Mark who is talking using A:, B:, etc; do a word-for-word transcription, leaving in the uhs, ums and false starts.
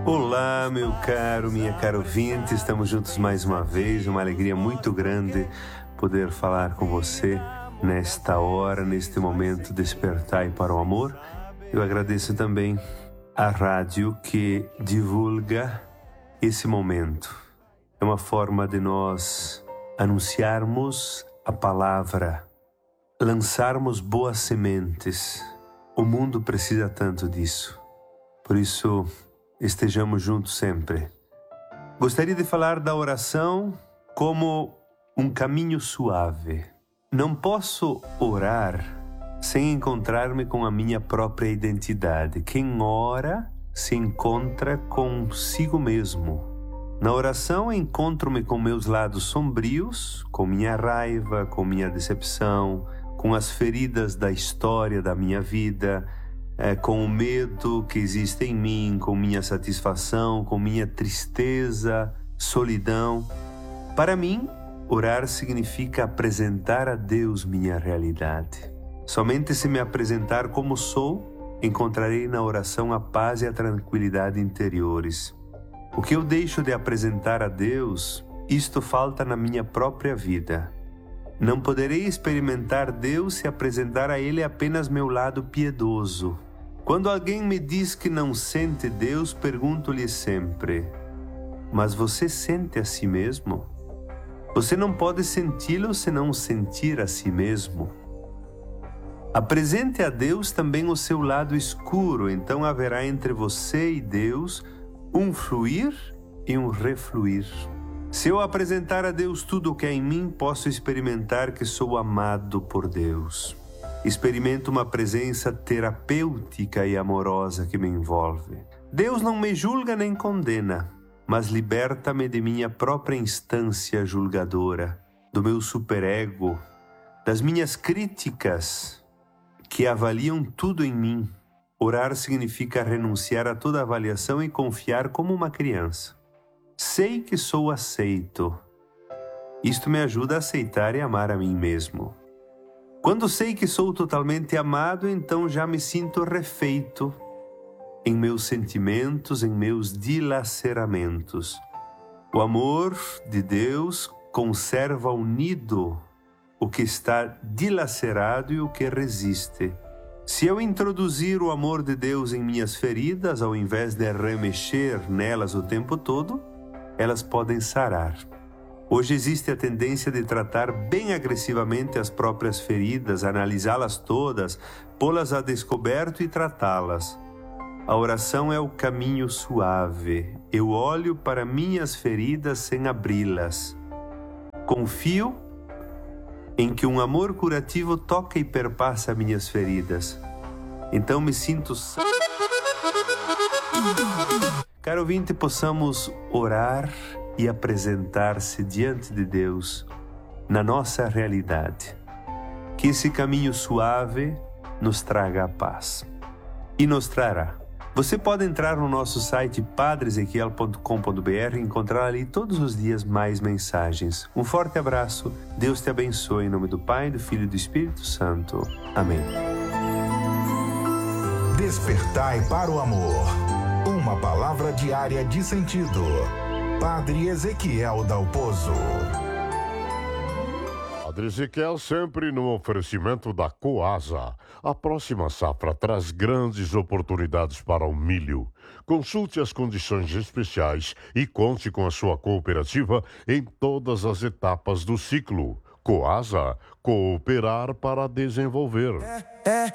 A: Olá, meu caro, minha cara ouvinte, estamos juntos mais uma vez, uma alegria muito grande poder falar com você nesta hora, neste momento, despertai para o amor. Eu agradeço também a rádio que divulga esse momento. É uma forma de nós anunciarmos a palavra, lançarmos boas sementes. O mundo precisa tanto disso. Por isso, estejamos juntos sempre. Gostaria de falar da oração como um caminho suave. Não posso orar sem encontrar-me com a minha própria identidade. Quem ora se encontra consigo mesmo. Na oração encontro-me com meus lados sombrios, com minha raiva, com minha decepção, com as feridas da história da minha vida, É, com o medo que existe em mim, com minha satisfação, com minha tristeza, solidão. Para mim, orar significa apresentar a Deus minha realidade. Somente se me apresentar como sou, encontrarei na oração a paz e a tranquilidade interiores. O que eu deixo de apresentar a Deus, isto falta na minha própria vida. Não poderei experimentar Deus se apresentar a Ele apenas meu lado piedoso. Quando alguém me diz que não sente Deus, pergunto-lhe sempre: mas você sente a si mesmo? Você não pode senti-lo se não sentir a si mesmo. Apresente a Deus também o seu lado escuro, então haverá entre você e Deus um fluir e um refluir. Se eu apresentar a Deus tudo o que é em mim, posso experimentar que sou amado por Deus. Experimento uma presença terapêutica e amorosa que me envolve. Deus não me julga nem condena, mas liberta-me de minha própria instância julgadora, do meu superego, das minhas críticas que avaliam tudo em mim. Orar significa renunciar a toda avaliação e confiar como uma criança. Sei que sou aceito. Isto me ajuda a aceitar e amar a mim mesmo. Quando sei que sou totalmente amado, então já me sinto refeito em meus sentimentos, em meus dilaceramentos. O amor de Deus conserva unido o que está dilacerado e o que resiste. Se eu introduzir o amor de Deus em minhas feridas, ao invés de remexer nelas o tempo todo, elas podem sarar. Hoje existe a tendência de tratar bem agressivamente as próprias feridas, analisá-las todas, pô-las a descoberto e tratá-las. A oração é o caminho suave. Eu olho para minhas feridas sem abri-las. Confio em que um amor curativo toca e perpassa minhas feridas. Então me sinto... Caro ouvinte, possamos orar e apresentar-se diante de Deus na nossa realidade. Que esse caminho suave nos traga a paz. E nos trará. Você pode entrar no nosso site padre ezequiel ponto com ponto b r e encontrar ali todos os dias mais mensagens. Um forte abraço. Deus te abençoe em nome do Pai, do Filho e do Espírito Santo. Amém.
B: Despertai para o amor. Uma palavra diária de sentido. Padre Ezequiel Dalpozo.
C: Padre Ezequiel sempre no oferecimento da Coasa. A próxima safra traz grandes oportunidades para o milho. Consulte as condições especiais e conte com a sua cooperativa em todas as etapas do ciclo. Coasa, cooperar para desenvolver. É, é.